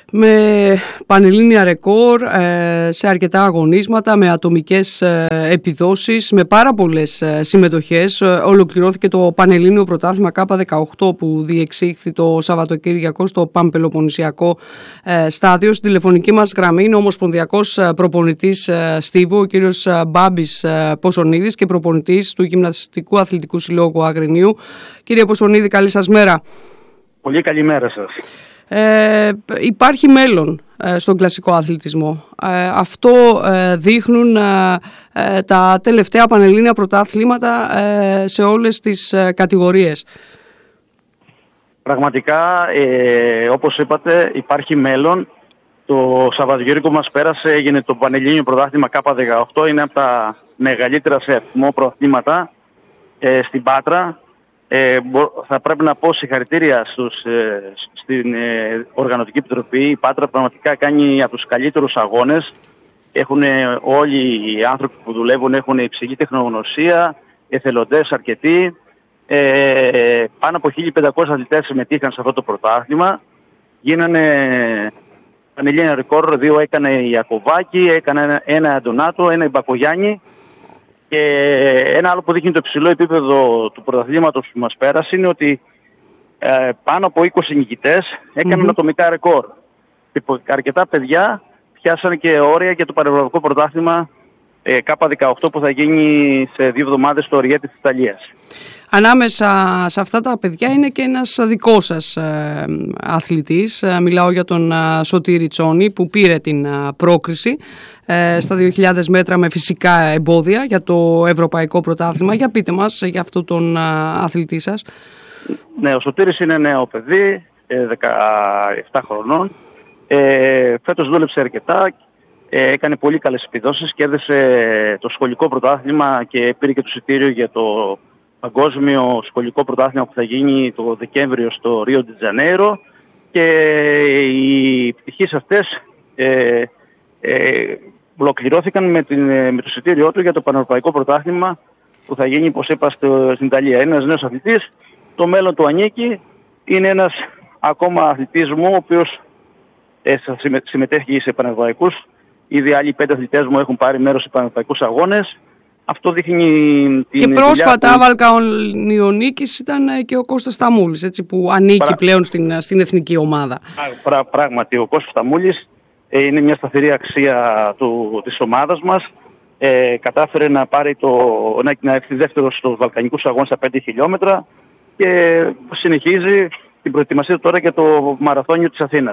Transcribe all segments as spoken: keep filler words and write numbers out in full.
με πανελλήνια ρεκόρ ε, σε αρκετά αγωνίσματα, με ατομικές ε, επιδόσεις, με πάρα πολλές ε, συμμετοχές. Ε, ολοκληρώθηκε το Πανελλήνιο Πρωτάθλημα Κάπα δεκαοκτώ που διεξήχθη το Σαββατοκύριακο στο Πανπελοποννησιακό ε, στάδιο. Στην τηλεφωνική μας γραμμή είναι ο ομοσπονδιακός προπονητής ε, Στίβου, ο κύριος Μπάμπης ε, Ποσονίδης, και προπονητής του Γυμναστικού Αθλητικού Συλλόγου Αγρινίου. Κύριε Ποσονίδη, καλή σας μέρα. Πολύ καλή μέρα σας. Ε, υπάρχει μέλλον ε, στον κλασικό αθλητισμό. Ε, αυτό ε, δείχνουν ε, ε, τα τελευταία πανελλήνια πρωταθλήματα ε, σε όλες τις ε, κατηγορίες. Πραγματικά, ε, όπως είπατε, υπάρχει μέλλον. Το Σαββατοκύριακο μας πέρασε, έγινε το Πανελλήνιο Πρωτάθλημα Κάπα δεκαοκτώ. Είναι από τα μεγαλύτερα σε αριθμό πρωταθλήματα ε, στην Πάτρα. Ε, θα πρέπει να πω συγχαρητήρια στους, ε, στην ε, Οργανωτική Επιτροπή. Η Πάτρα πραγματικά κάνει από τους καλύτερους αγώνες. Έχουν ε, όλοι οι άνθρωποι που δουλεύουν έχουν υψηλή τεχνογνωσία, εθελοντές αρκετοί. Ε, πάνω από χίλια πεντακόσιοι αθλητές συμμετείχαν σε αυτό το πρωτάθλημα. Γίνανε πανελλήνια ρεκόρ, δύο έκανε η Ιακωβάκη, έκανε ένα, ένα Αντωνάτο, ένα η Μπακογιάννη. Και ένα άλλο που δείχνει το υψηλό επίπεδο του πρωταθλήματος που μας πέρασε είναι ότι ε, πάνω από είκοσι νικητές έκαναν mm-hmm. ατομικά ρεκόρ. Και αρκετά παιδιά πιάσανε και όρια για το πανευρωπαϊκό πρωτάθλημα ε, Κάπα δεκαοκτώ που θα γίνει σε δύο εβδομάδες στο Οριέτη της Ιταλίας. Ανάμεσα σε αυτά τα παιδιά είναι και ένας δικός σας ε, αθλητής. Μιλάω για τον ε, Σωτήρη Τσόνη που πήρε την ε, πρόκριση ε, στα δύο χιλιάδες μέτρα με φυσικά εμπόδια για το Ευρωπαϊκό Πρωτάθλημα. Για πείτε μας για αυτόν τον ε, αθλητή σας. Ναι, ο Σωτήρης είναι νέο παιδί, ε, δεκαεπτά χρονών. Ε, φέτος δούλεψε αρκετά, ε, έκανε πολύ καλές επιδόσεις και έδεσε το σχολικό πρωτάθλημα και πήρε και το εισιτήριο για το παγκόσμιο σχολικό πρωτάθλημα που θα γίνει το Δεκέμβριο στο Ρίο ντι Τζανέιρο, και οι επιτυχίες αυτές ε, ε, ολοκληρώθηκαν με, την, με το εισιτήριό του για το πανευρωπαϊκό πρωτάθλημα που θα γίνει, όπως είπα, στο, στην Ιταλία. Είναι ένας νέος αθλητής, το μέλλον του ανήκει, είναι ένας ακόμα αθλητής μου ο οποίος ε, συμμετέχει σε πανευρωπαϊκούς. Ήδη άλλοι πέντε αθλητές μου έχουν πάρει μέρος σε πανευρωπαϊκούς αγώνες. Αυτό δείχνει την. Και πρόσφατα, που... Βαλκανιονίκης ήταν και ο Κώστας Σταμούλης, έτσι, που ανήκει Πρα... πλέον στην, στην εθνική ομάδα. Πρά, πράγματι, ο Κώστας Σταμούλης ε, είναι μια σταθερή αξία του, της ομάδας μας. Ε, κατάφερε να πάρει το, να, να έρθει δεύτερο στους Βαλκανικούς αγώνες στα πέντε χιλιόμετρα και συνεχίζει την προετοιμασία του τώρα για το μαραθώνιο της Αθήνας.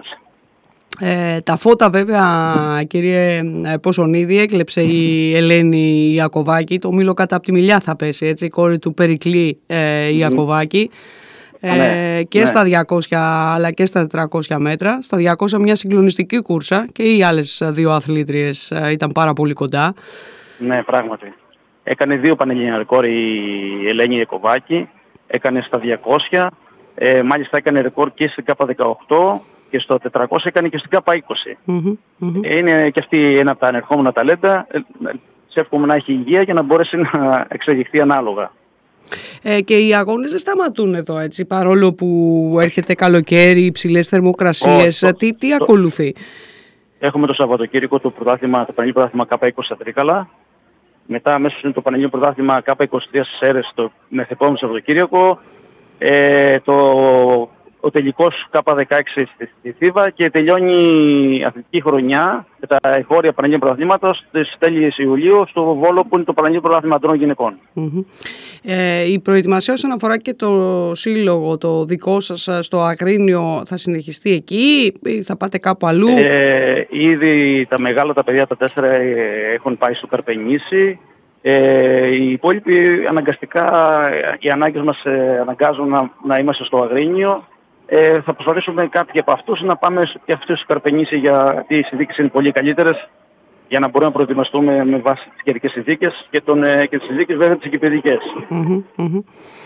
Ε, τα φώτα βέβαια, κύριε Ποσονίδη, έκλεψε η Ελένη Ιακωβάκη. Το μήλο κατά από τη μιλιά θα πέσει, έτσι, η κόρη του Περικλή ε, Ιακωβάκη. Ε, ναι, και ναι. στα διακόσια αλλά και στα τετρακόσια μέτρα. Στα διακόσια μια συγκλονιστική κούρσα και οι άλλες δύο αθλήτριες ε, ήταν πάρα πολύ κοντά. Ναι, πράγματι. Έκανε δύο πανελλήνια ρεκόρ η Ελένη Ιακωβάκη. Έκανε στα διακόσια. Ε, μάλιστα έκανε ρεκόρ και στην Κάπα δεκαοκτώ. Και στο τετρακόσια έκανε και στην Κάπα είκοσι. Mm-hmm, mm-hmm. Είναι και αυτή ένα από τα ανερχόμενα ταλέντα. Σε εύχομαι να έχει υγεία για να μπορέσει να εξελιχθεί ανάλογα. Ε, και οι αγώνες δεν σταματούν εδώ, έτσι, παρόλο που έρχεται καλοκαίρι, υψηλές θερμοκρασίες. Oh, τι τι το, ακολουθεί? Έχουμε το Σαββατοκύριακο το πρωτάθλημα, το Πανελλήνιο Πρωτάθλημα Κάπα είκοσι στα Τρίκαλα. Μετά αμέσως είναι το Πανελλήνιο Πρωτάθλημα Κάπα είκοσι τρία στις Σέρρες το μεθεπόμενο Σαββατοκύριακο. Ε, το Ο τελικός Κάπα δεκαέξι στη Θήβα και τελειώνει η αθλητική χρονιά με τα εγχώρια Πανελλήνια Πρωταθλήματος στις τέλειες Ιουλίου στο Βόλο που είναι το Πανελλήνιο Πρωτάθλημα Αντρών Γυναικών. Mm-hmm. Ε, η προετοιμασία όσον αφορά και το σύλλογο, το δικό σας στο Αγρίνιο, θα συνεχιστεί εκεί ή θα πάτε κάπου αλλού? Ε, ήδη τα μεγάλα τα παιδιά, τα τέσσερα, έχουν πάει στο Καρπενήσι. Ε, οι υπόλοιποι αναγκαστικά, οι ανάγκες μας ε, αναγκάζουν να, να είμαστε στο Αγρίνιο. Ε, θα προσπαθήσουμε κάποιοι από αυτούς να πάμε και αυτούς στους Καρπενήσι, γιατί οι συνθήκες είναι πολύ καλύτερες για να μπορούμε να προετοιμαστούμε με βάση τις καιρικές συνθήκες και, τον, ε, και τις συνθήκες βέβαια τις οικηπαιδικές. Mm-hmm, mm-hmm.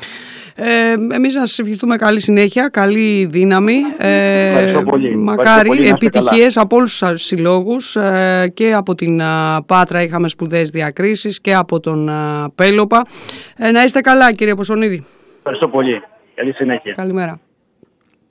Ε, εμείς να σας ευχηθούμε καλή συνέχεια, καλή δύναμη. Ε, πολύ. Μακάρι πολύ, επιτυχίες από όλους τους συλλόγους ε, και από την α, Πάτρα είχαμε σπουδαίες διακρίσεις και από τον α, Πέλοπα. Ε, να είστε καλά, κύριε Ποσονίδη. Ευχαριστώ πολύ. Καλή συνέχεια. Καλημέρα.